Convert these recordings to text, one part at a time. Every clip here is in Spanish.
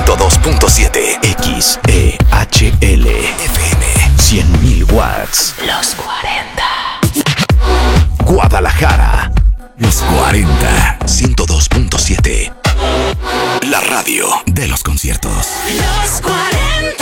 102.7 XEHL FM 100.000 watts. Los 40. Guadalajara. Los 40. 102.7. La radio de los conciertos. Los 40.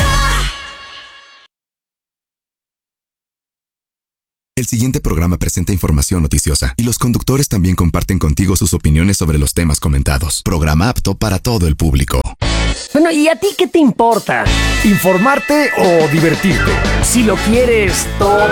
El siguiente programa presenta información noticiosa y los conductores también comparten contigo sus opiniones sobre los temas comentados. Programa apto para todo el público. Bueno, ¿y a ti qué te importa? ¿Informarte o divertirte? Si lo quieres todo.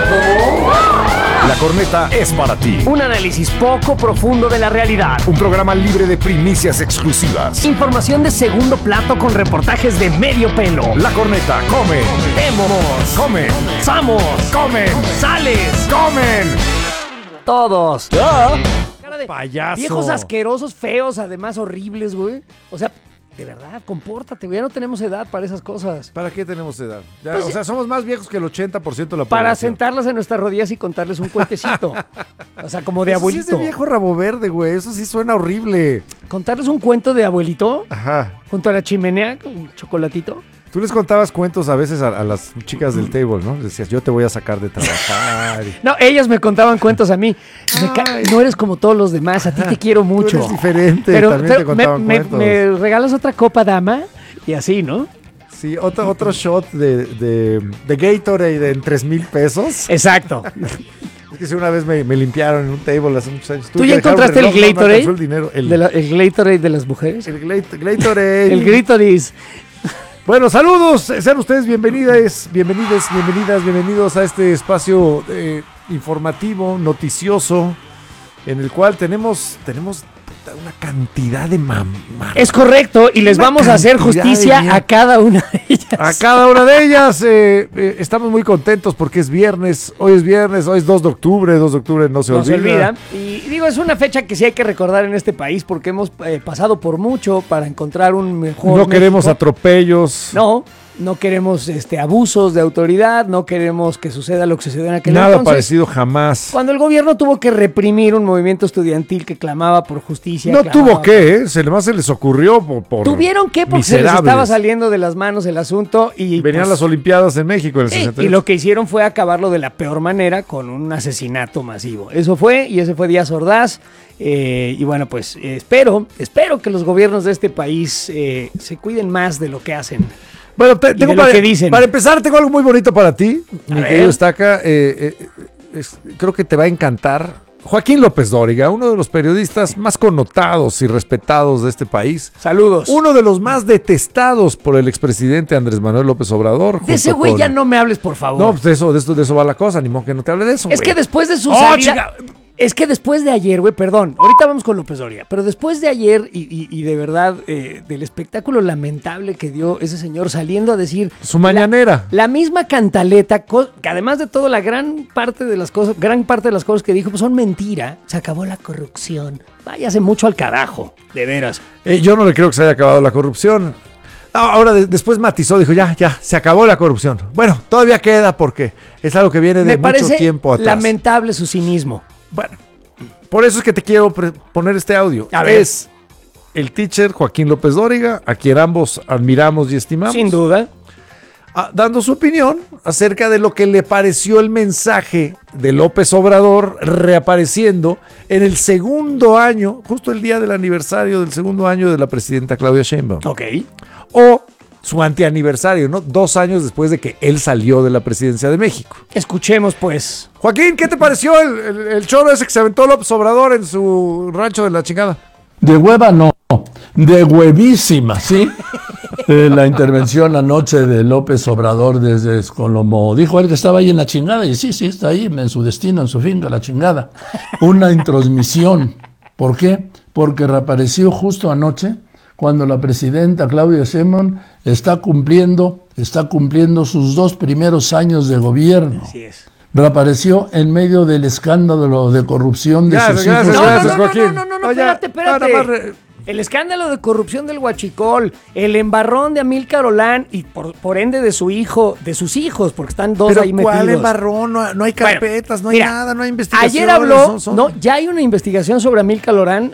La corneta es para ti. Un análisis poco profundo de la realidad. Un programa libre de primicias exclusivas. Información de segundo plato con reportajes de medio pelo. La corneta come. Vemos. Come. Samos. Comen. Sales. Comen. Todos. Cara de Payaso. viejos asquerosos, feos, además horribles, güey. O sea, de verdad, compórtate, güey. Ya no tenemos edad para esas cosas. ¿Para qué tenemos edad? Ya, Pues, o sea, somos más viejos que el 80% de la población. Para sentarlas en nuestras rodillas y contarles un cuentecito. O sea, como de Eso abuelito. sí es de viejo rabo verde, güey. Eso sí suena horrible. Contarles un cuento de abuelito Ajá. junto a la chimenea con un chocolatito. Tú les contabas cuentos a veces a las chicas del table, ¿no? Les decías, yo te voy a sacar de trabajar. No, ellas me contaban cuentos a mí. No eres como todos los demás, a ti te quiero mucho. Tú eres diferente, Pero, también te contaban cuentos. me regalas otra copa, dama, y así, ¿no? Sí, otro shot de Gatorade en 3,000 pesos. Exacto. Es que si una vez me limpiaron en un table hace muchos años. ¿Tú ya encontraste el Gatorade? El dinero. El Gatorade de las mujeres. El Gatorade. El Gritoris. Bueno, saludos. Sean ustedes bienvenidos a este espacio informativo, noticioso, en el cual tenemos una cantidad de Es correcto, y les vamos a hacer justicia a cada una de ellas. A cada una de ellas. Estamos muy contentos porque es viernes. Hoy es 2 de octubre. 2 de octubre no se olvida. Y digo, es una fecha que sí hay que recordar en este país porque hemos pasado por mucho para encontrar un mejor No queremos México. atropellos. No queremos abusos de autoridad, no queremos que suceda lo que sucedió en aquel Nada entonces. parecido jamás. Cuando el gobierno tuvo que reprimir un movimiento estudiantil que clamaba por justicia. No tuvo que, se les ocurrió por Tuvieron que porque se les estaba saliendo de las manos el asunto y venían pues, las Olimpiadas en México en el sí, 63. y lo que hicieron fue acabarlo de la peor manera con un asesinato masivo. Eso fue, y ese fue Díaz Ordaz. Y bueno, pues espero que los gobiernos de este país se cuiden más de lo que hacen. Bueno, que dicen. Para empezar, tengo algo muy bonito para ti, mi ver. querido Estaca. Creo que te va a encantar. Joaquín López Dóriga, uno de los periodistas más connotados y respetados de este país. Saludos. Uno de los más detestados por el expresidente Andrés Manuel López Obrador. De ese güey ya no me hables, por favor. No, pues de eso va la cosa, ni modo que no te hable de eso. Es güey. que después de su salida... Es que después de ayer, güey, perdón, ahorita vamos con López Dóriga, pero después de ayer y de verdad del espectáculo lamentable que dio ese señor saliendo a decir... Su mañanera. La misma cantaleta, que además de todo, la gran parte de las cosas que dijo pues son mentira. Se acabó la corrupción. Váyase mucho al carajo, de veras. Yo no le creo que se haya acabado la corrupción. Ahora después matizó, dijo, ya, se acabó la corrupción. Bueno, todavía queda porque es algo que viene de mucho tiempo atrás. Lamentable su cinismo. Bueno, por eso es que te quiero poner este audio. A ver. Es el teacher Joaquín López Dóriga, a quien ambos admiramos y estimamos. Sin duda. Dando su opinión acerca de lo que le pareció el mensaje de López Obrador reapareciendo en el segundo año, justo el día del aniversario del segundo año de la presidenta Claudia Sheinbaum. Ok. O su antianiversario, ¿no? 2 años después de que él salió de la presidencia de México. Escuchemos, pues. Joaquín, ¿qué te pareció el choro ese que se aventó López Obrador en su rancho de la chingada? De hueva no, de huevísima, ¿sí? La intervención anoche de López Obrador como dijo él que estaba ahí en la chingada, y sí, está ahí, en su destino, en su finca, la chingada. Una introsmisión. ¿Por qué? Porque reapareció justo anoche, cuando la presidenta Claudia Sheinbaum está cumpliendo sus 2 primeros años de gobierno. Así es. Reapareció en medio del escándalo de corrupción de sus hijos. Gracias, Joaquín. No, espérate. El escándalo de corrupción del Huachicol, el embarrón de Amílcar Olán y por ende de su hijo, de sus hijos, porque están dos Pero ahí metidos. ¿cuál embarrón? No hay carpetas, no hay Mira, nada, no hay investigaciones. Ayer habló, no, ya hay una investigación sobre Amílcar Olán,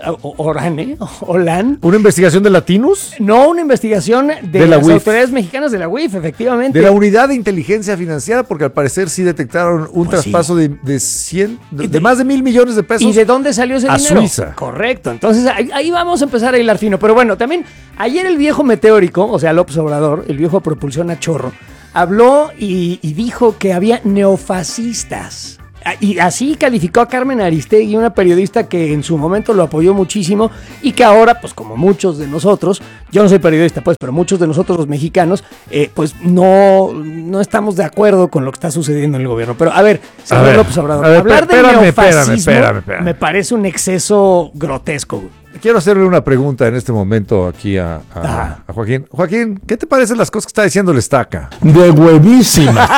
Olán. ¿Una investigación de Latinos? No, una investigación de la las UIF. autoridades mexicanas de la UIF, efectivamente. De la Unidad de Inteligencia Financiera, porque al parecer sí detectaron un Pues traspaso de más de 1,000 millones de pesos. ¿Y de dónde salió ese a dinero? Suiza. Correcto. Entonces ahí vamos a empezar a hilar fino. Pero bueno, también ayer el viejo meteórico, o sea, López Obrador, el viejo propulsión a chorro, habló y dijo que había neofascistas. Y así calificó a Carmen Aristegui, una periodista que en su momento lo apoyó muchísimo y que ahora, pues como muchos de nosotros, yo no soy periodista, pues, pero muchos de nosotros los mexicanos, pues no estamos de acuerdo con lo que está sucediendo en el gobierno. Pero a ver, señor López Obrador, hablar de neofascismo me parece un exceso grotesco. Quiero hacerle una pregunta en este momento aquí a Joaquín. Joaquín, ¿qué te parecen las cosas que está diciendo el Estaca? De huevísima.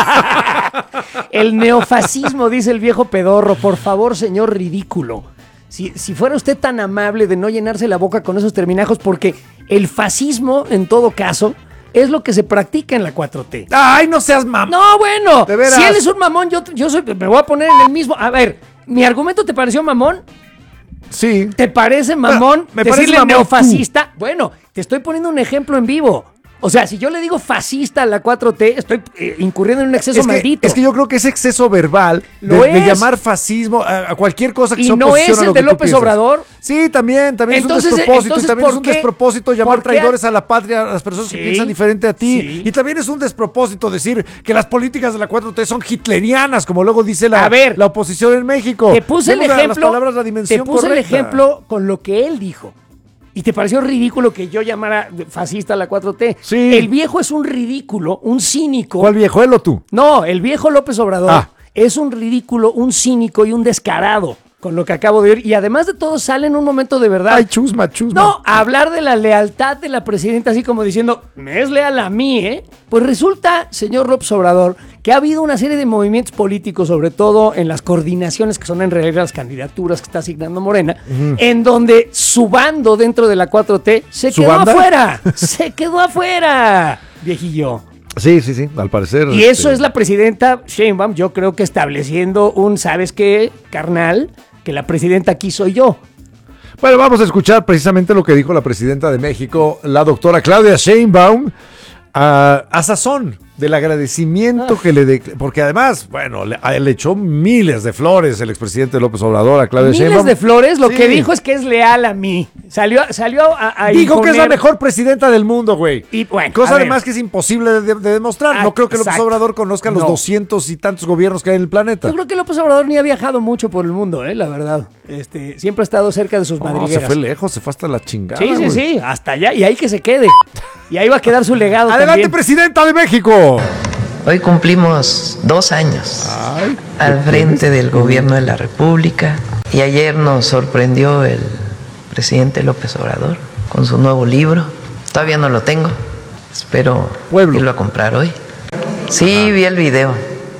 El neofascismo, dice el viejo pedorro. Por favor, señor ridículo. Si fuera usted tan amable de no llenarse la boca con esos terminajos, porque el fascismo, en todo caso, es lo que se practica en la 4T. ¡Ay, no seas mamón! No, bueno, ¿De veras? si él es un mamón, me voy a poner en el mismo. A ver, ¿mi argumento te pareció mamón? Sí. ¿Te parece mamón Me parece decirle mamón neofascista? Bueno, te estoy poniendo un ejemplo en vivo. O sea, si yo le digo fascista a la 4T, estoy incurriendo en un exceso maldito. Es que yo creo que ese exceso verbal de llamar fascismo a cualquier cosa que ¿Y se no oposición es a el lo de que tú López piensas. Obrador? Sí, también Entonces, es un despropósito. Y entonces, también es ¿por un qué? despropósito llamar ¿Por qué? traidores a la patria a las personas que Sí, piensan diferente a ti. sí. Y también es un despropósito decir que las políticas de la 4T son hitlerianas, como luego dice la oposición en México. Te puse el Demos a las ejemplo. palabras la dimensión Te puse el correcta. ejemplo con lo que él dijo. ¿Y te pareció ridículo que yo llamara fascista a la 4T? Sí. El viejo es un ridículo, un cínico. ¿Cuál viejo, él o tú? No, el viejo López Obrador es un ridículo, un cínico y un descarado con lo que acabo de oír. Y además de todo sale en un momento de verdad. Ay, chusma. No, a hablar de la lealtad de la presidenta, así como diciendo, me es leal a mí, ¿eh? Pues resulta, señor López Obrador, que ha habido una serie de movimientos políticos, sobre todo en las coordinaciones que son en realidad las candidaturas que está asignando Morena, en donde su bando dentro de la 4T se quedó afuera. Se quedó afuera, viejillo. Sí, al parecer. Y eso es la presidenta Sheinbaum, yo creo que estableciendo ¿sabes qué, carnal? Que la presidenta aquí soy yo. Bueno, vamos a escuchar precisamente lo que dijo la presidenta de México, la doctora Claudia Sheinbaum, a sazón del agradecimiento que porque además, bueno, le echó miles de flores el expresidente López Obrador a Claudia Sheinbaum. Miles de flores, lo Sí. que dijo es que es leal a mí. Salió a Dijo que es la imponer- mejor presidenta del mundo, güey. Y bueno, Cosa a ver. además que es imposible de demostrar. No creo que López Exacto. Obrador conozca los No. 200 y tantos gobiernos que hay en el planeta. Yo creo que López Obrador ni ha viajado mucho por el mundo, la verdad. Siempre ha estado cerca de sus No, madrigueras. se fue lejos, se fue hasta la chingada. Sí, güey. sí, hasta allá. Y ahí que se quede. Y ahí va a quedar su legado Adelante, también. presidenta de México. Hoy cumplimos 2 años al frente del gobierno de la República y ayer nos sorprendió el presidente López Obrador con su nuevo libro. Todavía no lo tengo, espero irlo a comprar hoy. Sí, vi el video.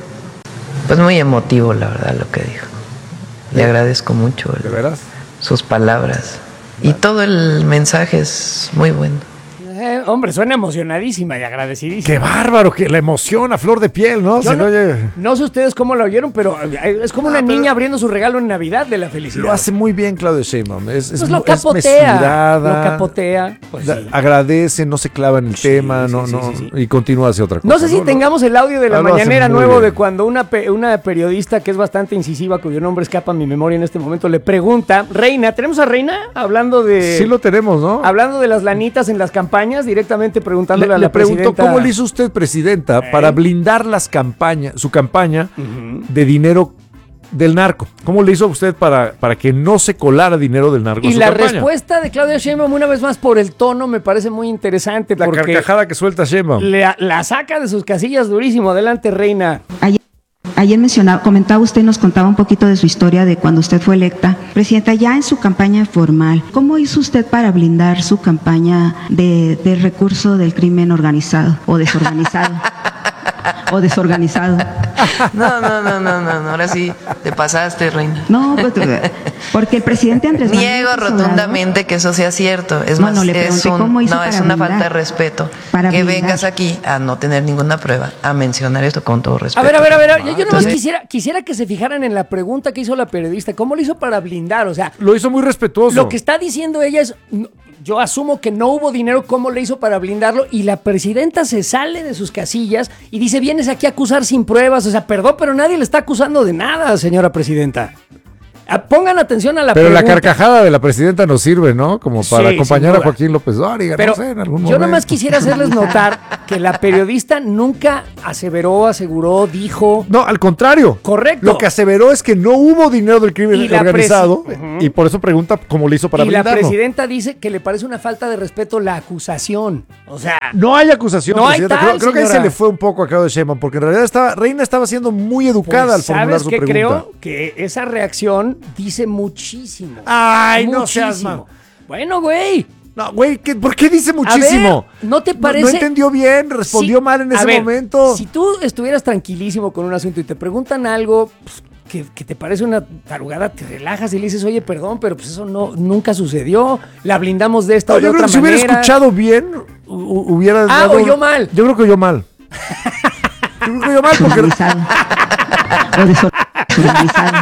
Pues muy emotivo, la verdad, lo que dijo. Le agradezco mucho ¿De veras? sus palabras y todo el mensaje es muy bueno. Hombre, suena emocionadísima y agradecidísima. Qué bárbaro, que la emoción a flor de piel, ¿no? Yo Se le oye- no sé ustedes cómo lo oyeron, pero es como una niña abriendo su regalo en Navidad de la felicidad. Lo hace muy bien Claudia Sheinbaum. Es Pues lo es capotea. mesurada, Lo capotea. Pues sí. agradece, no se clava en el tema, sí. y continúa hacia otra cosa. No sé si tengamos el audio de la lo hace mañanera muy nuevo bien. de cuando una periodista que es bastante incisiva, cuyo nombre escapa a mi memoria en este momento, le pregunta, Reina, ¿tenemos a Reina? Hablando de... Sí lo tenemos, ¿no? Hablando de las lanitas en las campañas, directamente preguntándole a la Le preguntó presidenta. cómo le hizo usted, presidenta, para blindar su campaña de dinero del narco. ¿Cómo le hizo usted para que no se colara dinero del narco en Y su la campaña? respuesta de Claudia Sheinbaum, una vez más por el tono, me parece muy interesante. La porque carcajada que suelta Sheinbaum. la saca de sus casillas durísimo. Adelante, Reina. Ayer comentaba usted, nos contaba un poquito de su historia de cuando usted fue electa. Presidenta, ya en su campaña formal, ¿cómo hizo usted para blindar su campaña de recurso del crimen organizado o desorganizado? o desorganizado. No, ahora sí te pasaste, reina. No, pues, porque el presidente Andrés Manuel Niego López rotundamente que eso sea cierto. Es No, más, no, le pregunté cómo hizo para es una blindar. falta de respeto Para que blindar. vengas aquí a no tener ninguna prueba, a mencionar esto con todo respeto. A ver, yo nomás Entonces, quisiera que se fijaran en la pregunta que hizo la periodista. ¿Cómo lo hizo para blindar? O sea, Lo hizo muy respetuoso. lo que está diciendo ella es, yo asumo que no hubo dinero, ¿cómo le hizo para blindarlo? Y la presidenta se sale de sus casillas y dice, vienes aquí a acusar sin pruebas. O sea, perdón, pero nadie le está acusando de nada, señora presidenta. Pongan atención a la Pero pregunta. la carcajada de la presidenta nos sirve, ¿no? Como para Sí, acompañar sin a duda. Joaquín López Dóriga, Pero no sé, en algún yo momento. nomás quisiera hacerles notar que la periodista nunca aseveró, aseguró, dijo... No, al contrario. Correcto. Lo que aseveró es que no hubo dinero del crimen Y la organizado Ujú. y por eso pregunta cómo le hizo para Y la blindarlo. presidenta dice que le parece una falta de respeto la acusación. O sea, No hay acusación, No hay presidenta. tal, Creo que ahí se señora. le fue un poco a Claudia Sheinbaum, porque en realidad Reina estaba siendo muy educada al formular ¿sabes su qué? pregunta. Creo que esa reacción dice muchísimo. Ay, no Muchísimo. seas mal. Bueno, güey. No, güey, ¿por qué dice muchísimo? A ver, ¿no te No parece? entendió bien, respondió Sí, mal en a ese ver, momento. Si tú estuvieras tranquilísimo con un asunto y te preguntan algo pues, que te parece una tarugada, te relajas y le dices, oye, perdón, pero pues eso nunca sucedió. La blindamos de esta o de Yo creo otra que si hubiera manera. escuchado bien, hubiera dado... oyó mal. Yo creo que oyó mal. Yo creo que oyó mal porque... Desorganizado. O desorganizado.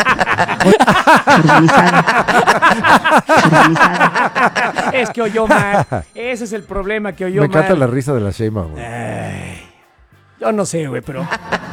Desorganizado. Es que oyó mal. Ese es el problema, que oyó Me mal. encanta la risa de la Sheinbaum, güey. Yo no sé, güey, pero...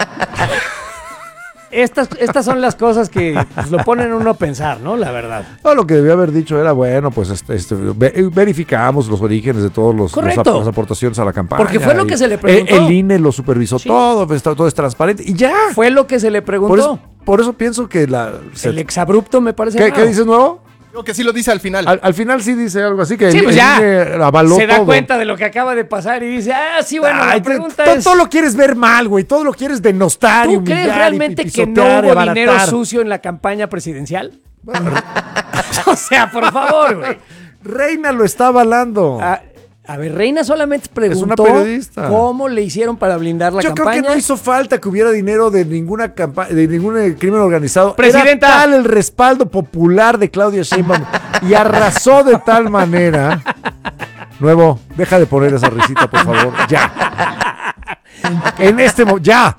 Estas son las cosas que pues, lo ponen uno a pensar, ¿no? La verdad. No, lo que debió haber dicho era, bueno, pues verificamos los orígenes de todos Correcto. las aportaciones a la campaña. Porque fue lo y que se le preguntó. El INE lo supervisó Sí. todo, pues, todo es transparente y ya. Fue lo que se le preguntó. Por eso pienso que El exabrupto me parece ¿Qué raro. dices nuevo? Creo que sí lo dice al final. Al final sí dice algo así que Sí, pues ya. INE avaló Se da todo. cuenta de lo que acaba de pasar y dice, sí, bueno, Ay, la pregunta todo, es... todo lo quieres ver mal, güey. Todo lo quieres denostar y ¿Tú humillar. crees realmente y que no pisotear y hubo abaratar. dinero sucio en la campaña presidencial? O sea, por favor, güey. Reina lo está avalando. A ver, Reina solamente preguntó una periodista. cómo le hicieron para blindar la Yo campaña. creo que no hizo falta que hubiera dinero de ninguna de ningún crimen organizado. Presidenta. Era tal el respaldo popular de Claudia Sheinbaum y arrasó de tal manera. Nuevo, deja de poner esa risita, por favor. Ya. En este momento, ya.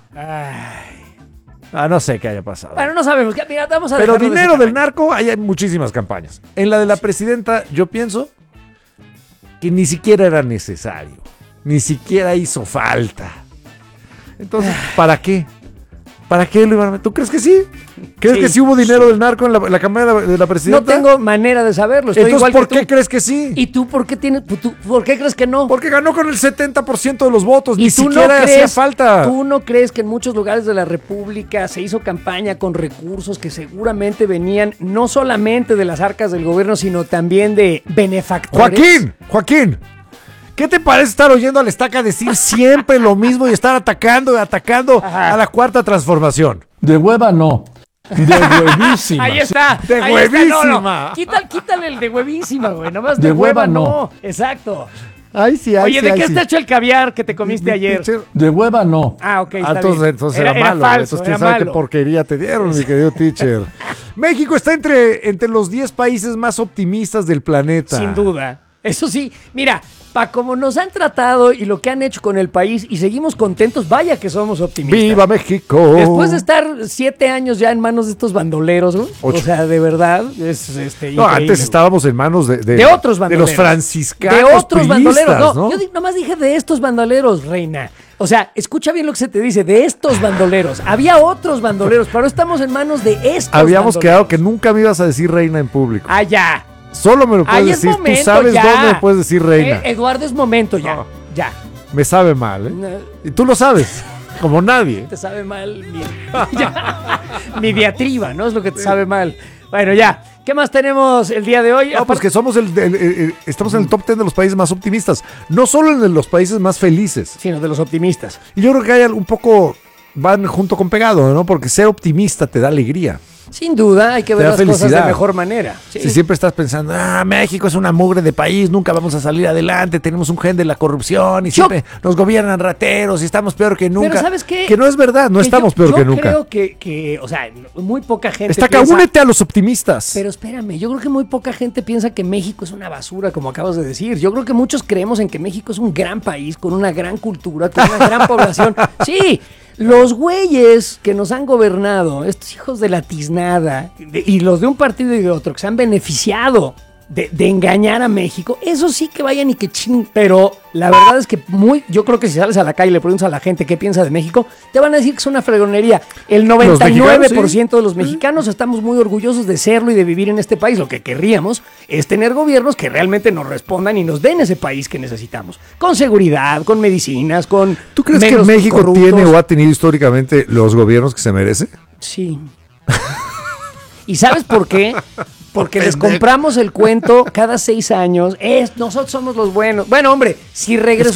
No sé qué haya pasado. Bueno, no sabemos. Mira, vamos a Pero dejarlo de dinero ese del narco, hay muchísimas campañas. En la de la presidenta, yo pienso que ni siquiera era necesario. Ni siquiera hizo falta. Entonces, ¿para qué? ¿Para qué lo iban a meter? ¿Tú crees que sí? ¿Crees Sí, que sí hubo dinero del narco en la campaña de la presidenta? No tengo manera de saberlo. Estoy Entonces, igual ¿por que qué tú. crees que sí? ¿Y tú por qué por qué crees que no? Porque ganó con el 70% de los votos. Ni ¿Y tú siquiera hacía crees, falta. ¿Tú no crees que en muchos lugares de la República se hizo campaña con recursos que seguramente venían no solamente de las arcas del gobierno, sino también de benefactores? Joaquín, ¿qué te parece estar oyendo a la estaca decir siempre lo mismo y estar atacando Ajá. a la cuarta transformación? De hueva no. De huevísima. Ahí está. De ahí está, huevísima. Quítale el de huevísima, güey. Nomás De de hueva hueva, no. no. Exacto. Ay, sí, Oye, ¿de qué está hecho el caviar que te comiste ayer? De hueva no. Ah, ok, está Entonces, bien. entonces era malo. falso, Entonces, era quién sabe qué malo. porquería te dieron, mi querido teacher. México está entre los 10 países más optimistas del planeta. Sin duda. Eso sí, mira, como nos han tratado y lo que han hecho con el país y seguimos contentos, vaya que somos optimistas. ¡Viva México! Después de estar 7 años ya en manos de estos bandoleros, ¿no? O sea, de verdad, es No, increíble, antes güey. estábamos en manos De otros bandoleros. De los franciscanos De otros priistas, bandoleros. ¿no? Yo nomás dije de estos bandoleros, reina. O sea, escucha bien lo que se te dice, de estos bandoleros. Había otros bandoleros, pero estamos en manos de estos Habíamos bandoleros. quedado que nunca me ibas a decir reina en público. Ah, ya. Solo me lo puedes Ahí es decir. momento, Tú sabes ya. dónde me puedes decir reina. Eduardo, es momento ya. No. Ya. Me sabe mal, ¿eh? No. Y tú lo sabes, como nadie. Te sabe mal mi diatriba, ¿no? Es lo que te sabe mal. Bueno, ya. ¿Qué más tenemos el día de hoy? No, pues que somos estamos en el top 10 de los países más optimistas. No solo en los países más felices. Sino de los optimistas. Y yo creo que hay un poco, van junto con pegado, ¿no? Porque ser optimista te da alegría. Sin duda, hay que ver Te las da cosas de felicidad. mejor manera. Sí. Si siempre estás pensando, México es una mugre de país, nunca vamos a salir adelante, tenemos un gen de la corrupción y siempre nos gobiernan rateros y estamos peor que nunca. Pero ¿sabes qué? Que no es verdad, no Que estamos peor que nunca. Yo creo que, o sea, muy poca gente Está acá, únete a los optimistas. Pero espérame, yo creo que muy poca gente piensa que México es una basura, como acabas de decir. Yo creo que muchos creemos en que México es un gran país, con una gran cultura, con una gran población. Sí, los güeyes que nos han gobernado, estos hijos de la tiznada, y los de un partido y de otro, que se han beneficiado de engañar a México, eso sí que vayan y que ching. Pero la verdad es que yo creo que si sales a la calle y le preguntas a la gente qué piensa de México, te van a decir que es una fregonería. El 99% de los mexicanos estamos muy orgullosos de serlo y de vivir en este país. Lo que querríamos es tener gobiernos que realmente nos respondan y nos den ese país que necesitamos. Con seguridad, con medicinas, con ¿Tú crees que menos México corruptos. tiene o ha tenido históricamente los gobiernos que se merece? Sí. ¿Y sabes por qué? Porque les compramos el cuento cada 6 años. Nosotros somos los buenos. Bueno, hombre, si regresó